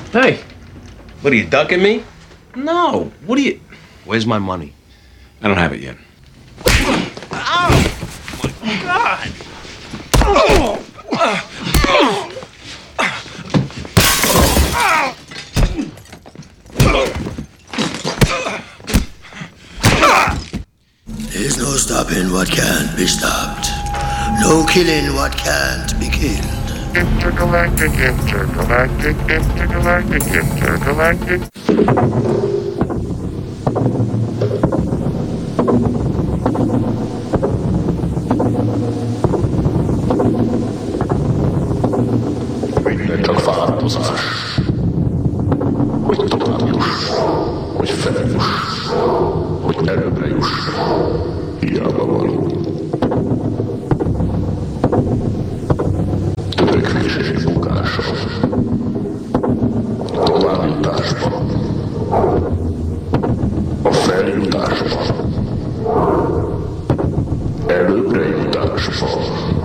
Hey. What, are you ducking me? No. What are you... Where's my money? I don't have it yet. Ow! My God! There's no stopping what can't be stopped. No killing what can't be killed. Intergalactic, intergalactic, intergalactic, intergalactic. Minden csak fáradozás. Hogy tovább juss, hogy feljuss, hogy előbbre juss. Hiába való. Törekvés és bukással. Továbbjutásban. A feljutásban. Előbbre jutásban.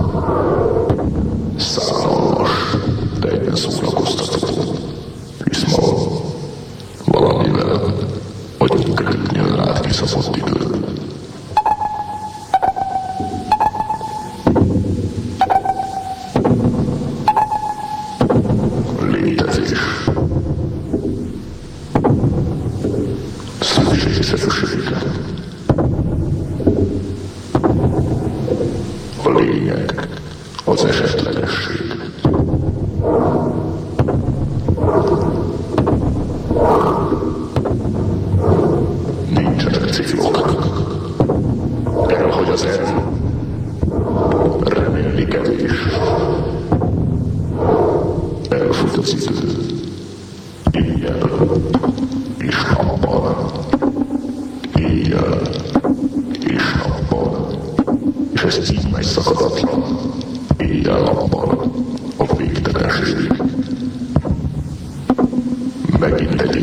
Szállalmas, de egyben szórakoztató. Hisz ma valamivel vagyunk kötni rád kiszabott idő. Létezés. Szükségszerűség. A lényeg. Az esetlegesség. Nincsenek célok. Elhagy az erő. Remélni kevés. Elfut az idő. Éjjel és nappal. Éjjel és nappal. És ez így megy szakadatlan. Éjjel-nappal a végtelenség. Megint egy